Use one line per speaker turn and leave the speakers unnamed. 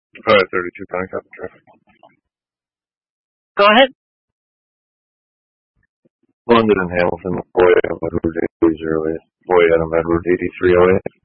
32 Concord traffic.
Go ahead.
London and Hamilton, Boy Adam Edward 8308. Boy Adam Edward 8308.